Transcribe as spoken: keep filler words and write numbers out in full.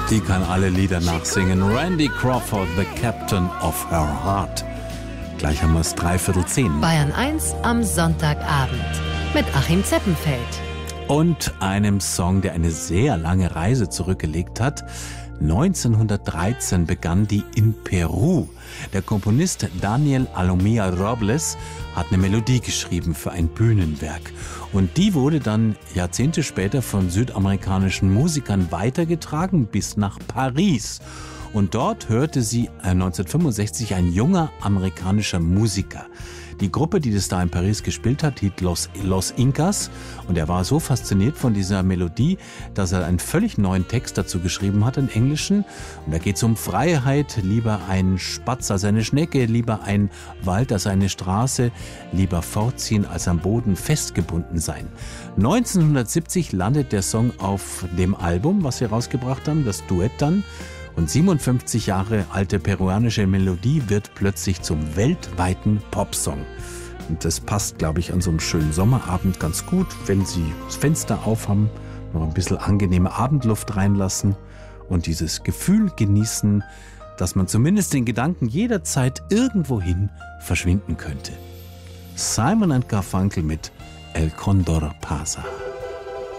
Die kann alle Lieder nachsingen. Randy Crawford, The Captain of Her Heart. Gleich haben wir es dreiviertel zehn. Bayern eins am Sonntagabend mit Achim Zeppenfeld. Und einem Song, der eine sehr lange Reise zurückgelegt hat. neunzehnhundertdreizehn begann die in Peru. Der Komponist Daniel Alomía Robles hat eine Melodie geschrieben für ein Bühnenwerk. Und die wurde dann Jahrzehnte später von südamerikanischen Musikern weitergetragen bis nach Paris. Und dort hörte sie neunzehnhundertfünfundsechzig ein junger amerikanischer Musiker. Die Gruppe, die das da in Paris gespielt hat, hieß Los, Los Incas. Und er war so fasziniert von dieser Melodie, dass er einen völlig neuen Text dazu geschrieben hat, in Englischen. Und da geht es um Freiheit, lieber ein Spatz als eine Schnecke, lieber ein Wald als eine Straße, lieber fortziehen als am Boden festgebunden sein. neunzehnhundertsiebzig landet der Song auf dem Album, was sie rausgebracht haben, das Duett dann. Und siebenundfünfzig Jahre alte peruanische Melodie wird plötzlich zum weltweiten Popsong. Und das passt, glaube ich, an so einem schönen Sommerabend ganz gut, wenn Sie das Fenster aufhaben, noch ein bisschen angenehme Abendluft reinlassen und dieses Gefühl genießen, dass man zumindest den Gedanken jederzeit irgendwohin verschwinden könnte. Simon and Garfunkel mit El Condor Pasa.